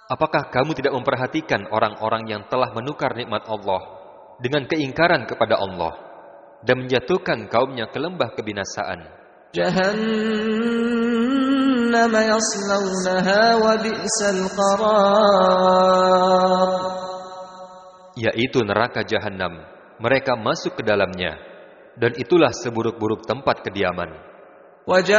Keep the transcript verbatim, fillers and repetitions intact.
Apakah kamu tidak memperhatikan orang-orang yang telah menukar nikmat Allah dengan keingkaran kepada Allah dan menjatuhkan kaumnya ke lembah kebinasaan? Jahannam yaslawnaha wa bi'sal qarar. Yaitu neraka Jahannam. Mereka masuk ke dalamnya dan itulah seburuk-buruk tempat kediaman.